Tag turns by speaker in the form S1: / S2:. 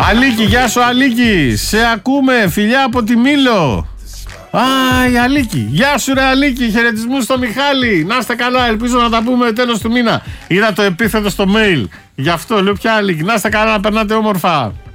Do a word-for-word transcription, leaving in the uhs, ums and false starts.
S1: Αλίκη, γεια σου Αλίκη. Σε ακούμε, φιλιά από τη Μήλο. Α, η Αλίκη. Γεια σου ρε Αλίκη, χαιρετισμούς στο Μιχάλη. Να είστε καλά, ελπίζω να τα πούμε τέλος του μήνα. Είδα το επίθετο στο mail. Γι' αυτό λέω πια Αλίκη. Να είστε καλά, να περνάτε όμορφα.